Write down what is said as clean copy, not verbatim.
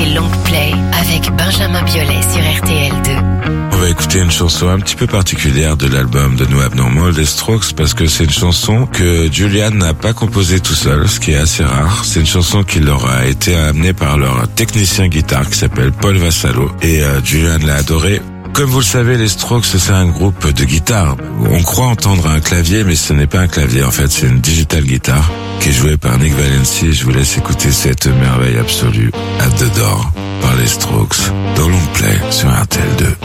c'est Long Play avec Benjamin Biolay sur RTL2. On va écouter une chanson un petit peu particulière de l'album de New Abnormal des Strokes parce que c'est une chanson que Julian n'a pas composée tout seul, ce qui est assez rare. C'est une chanson qui leur a été amenée par leur technicien guitare qui s'appelle Paul Vassallo et Julian l'a adoré. Comme vous le savez, les Strokes, c'est un groupe de guitare. On croit entendre un clavier, mais ce n'est pas un clavier. En fait, c'est une digital guitare qui est jouée par Nick Valenci. Je vous laisse écouter cette merveille absolue, At the Door, par les Strokes, dans Long Play sur RTL2.